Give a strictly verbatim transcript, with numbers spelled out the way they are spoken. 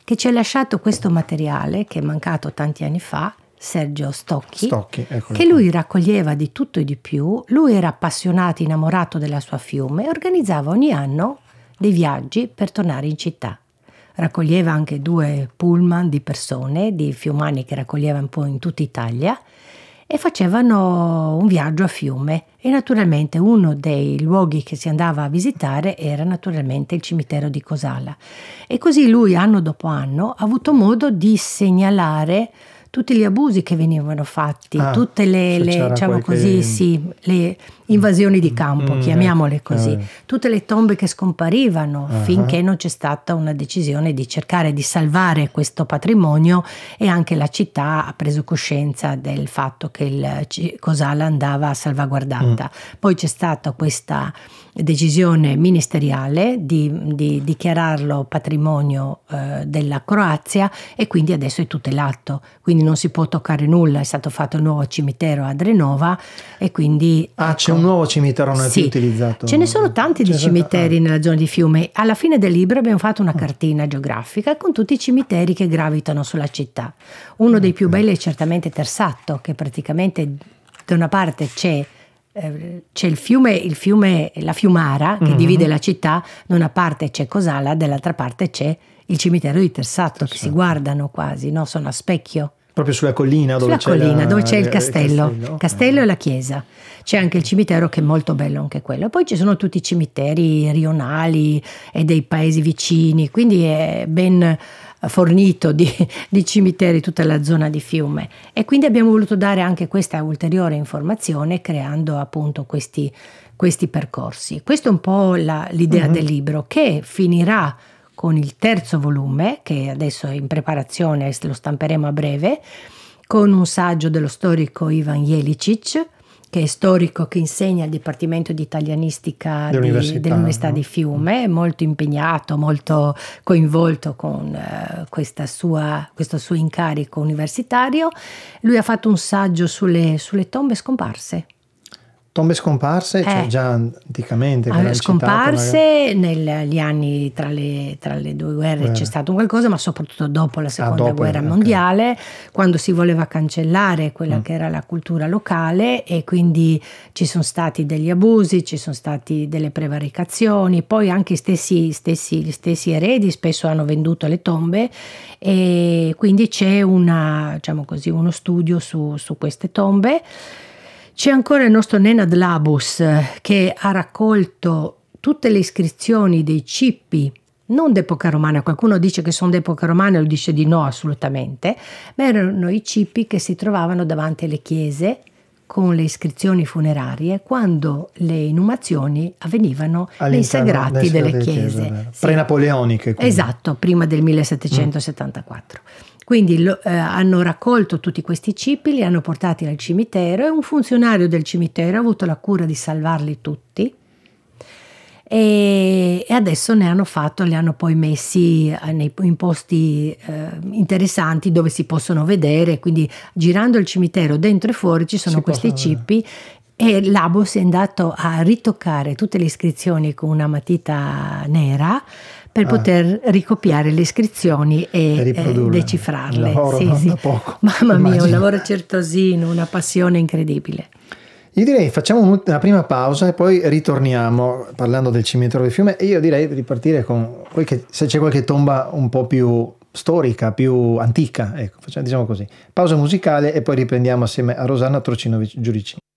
che ci ha lasciato questo materiale che è mancato tanti anni fa, Sergio Stocchi, Stocchi ecco che lui raccoglieva di tutto e di più. Lui era appassionato, innamorato della sua Fiume e organizzava ogni anno dei viaggi per tornare in città. Raccoglieva anche due pullman di persone, di fiumani che raccoglieva un po' in tutta Italia, e facevano un viaggio a Fiume. E naturalmente uno dei luoghi che si andava a visitare era naturalmente il cimitero di Cosala. E così lui, anno dopo anno, ha avuto modo di segnalare tutti gli abusi che venivano fatti, ah, tutte le, le diciamo qualche... così, sì, le invasioni di campo, mm, chiamiamole ecco, così, eh. tutte le tombe che scomparivano, uh-huh. finché non c'è stata una decisione di cercare di salvare questo patrimonio, e anche la città ha preso coscienza del fatto che il Cosala andava salvaguardata. Mm. Poi c'è stata questa decisione ministeriale di, di dichiararlo patrimonio eh, della Croazia, e quindi adesso è tutelato, quindi non si può toccare nulla. È stato fatto il nuovo cimitero a Drenova, e quindi ah ecco, c'è un nuovo cimitero, non è sì, più utilizzato. Ce ne sono tanti c'è di cimiteri ah. nella zona di Fiume. Alla fine del libro abbiamo fatto una cartina geografica con tutti i cimiteri che gravitano sulla città. Uno okay. dei più belli è certamente Tersatto, che praticamente da una parte c'è c'è il fiume, il fiume, la Fiumara che mm-hmm. divide la città, da una parte c'è Cosala, dall'altra parte c'è il cimitero di Tersatto, Tersatto. Che si guardano quasi, no? Sono a specchio. Proprio sulla collina dove sulla c'è collina, la, dove c'è il castello, il castello, castello okay. e la chiesa. C'è anche il cimitero che è molto bello anche quello. Poi ci sono tutti i cimiteri rionali e dei paesi vicini, quindi è ben fornito di, di cimiteri tutta la zona di Fiume, e quindi abbiamo voluto dare anche questa ulteriore informazione creando appunto questi, questi percorsi. Questa è un po' la, l'idea mm-hmm. del libro, che finirà con il terzo volume, che adesso è in preparazione, lo stamperemo a breve, con un saggio dello storico Ivan Jelicic, che è storico che insegna al Dipartimento di Italianistica dell'Università, di, dell'Università no? di Fiume, molto impegnato, molto coinvolto con uh, questa sua, questo suo incarico universitario. Lui ha fatto un saggio sulle, sulle tombe scomparse. Tombe scomparse, eh, cioè già anticamente. Che scomparse negli anni tra le, tra le due guerre, guerre c'è stato qualcosa, ma soprattutto dopo la seconda ah, dopo, guerra okay. mondiale, quando si voleva cancellare quella mm. che era la cultura locale, e quindi ci sono stati degli abusi, ci sono stati delle prevaricazioni, poi anche stessi, stessi, gli stessi eredi spesso hanno venduto le tombe, e quindi c'è una, diciamo così, uno studio su, su queste tombe. C'è ancora il nostro Nenad Labus, che ha raccolto tutte le iscrizioni dei cippi, non d'epoca romana, qualcuno dice che sono d'epoca romana, lui dice di no assolutamente, ma erano i cippi che si trovavano davanti alle chiese con le iscrizioni funerarie quando le inumazioni avvenivano nei sagrati delle chiese. chiese sì. Pre-napoleoniche. Quindi. Esatto, prima del millesettecentosettantaquattro. Mm. Quindi lo, eh, hanno raccolto tutti questi cippi, li hanno portati al cimitero, e un funzionario del cimitero ha avuto la cura di salvarli tutti, e, e adesso ne hanno fatto, li hanno poi messi nei, in posti eh, interessanti dove si possono vedere, quindi girando il cimitero dentro e fuori ci sono si questi cippi. E Labus è andato a ritoccare tutte le iscrizioni con una matita nera per ah. poter ricopiare le iscrizioni e, e decifrarle. Un lavoro sì, non sì. da poco. Mamma Immagino. mia, un lavoro certosino, una passione incredibile. Io direi facciamo una prima pausa e poi ritorniamo parlando del cimitero del Fiume, e io direi di ripartire con qualche, se c'è qualche tomba un po' più storica, più antica, ecco, facciamo, diciamo così. Pausa musicale e poi riprendiamo assieme a Rosanna Trocinovic Giuricini.